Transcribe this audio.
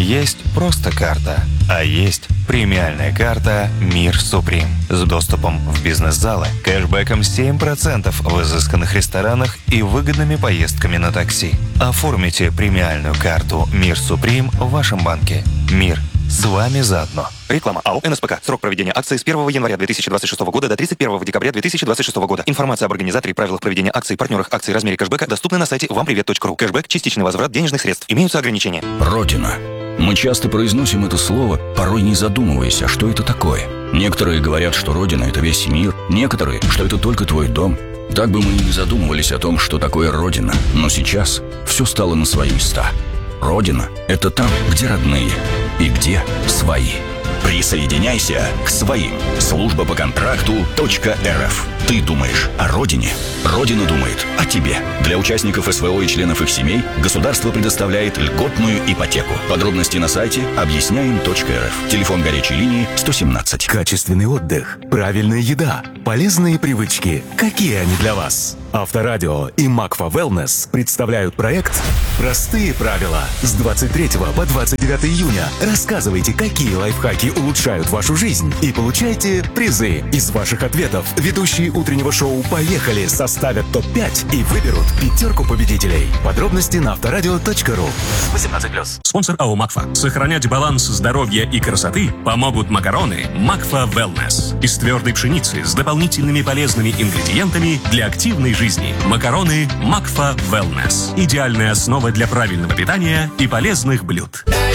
Есть просто карта, а есть премиальная карта «Мир Суприм» с доступом в бизнес-залы, кэшбэком 7% в изысканных ресторанах и выгодными поездками на такси. Оформите премиальную карту «Мир Суприм» в вашем банке. Мир с вами заодно. Реклама. АО «НСПК». Срок проведения акции с 1 января 2026 года до 31 декабря 2026 года. Информация об организаторе и правилах проведения акций, партнерах акций, размере кэшбэка доступна на сайте вампривет.ру. Кэшбэк – частичный возврат денежных средств. Имеются ограничения. Родина. Мы часто произносим это слово, порой не задумываясь, а что это такое. Некоторые говорят, что Родина – это весь мир, некоторые, что это только твой дом. Так бы мы и не задумывались о том, что такое Родина. Но сейчас все стало на свои места. Родина – это там, где родные и где свои. Присоединяйся к своим. Служба по контракту .рф. Ты думаешь о родине, Родина думает о тебе. Для участников СВО и членов их семей государство предоставляет льготную ипотеку. Подробности на сайте объясняем.рф. Телефон горячей линии 117. Качественный отдых, правильная еда, полезные привычки. Какие они для вас? Авторадио и Макфа Wellness представляют проект «Простые правила». С 23 по 29 июня рассказывайте, какие лайфхаки улучшают вашу жизнь, и получайте призы. Из ваших ответов ведущие утреннего шоу «Поехали» составят топ-5 и выберут 5 победителей. Подробности на авторадио.ру. 18+. Спонсор АО «Макфа». Сохранять баланс здоровья и красоты помогут макароны «Макфа Wellness» из твердой пшеницы с дополнительными полезными ингредиентами для активной жизни. Макароны «Макфа Wellness». Идеальная основа для правильного питания и полезных блюд.